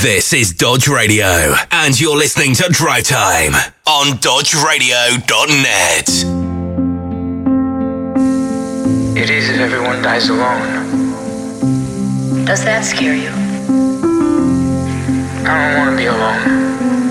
This is Dodge Radio, and you're listening to Drive Time on dodgeradio.net. It is if everyone dies alone. Does that scare you? I don't want to be alone.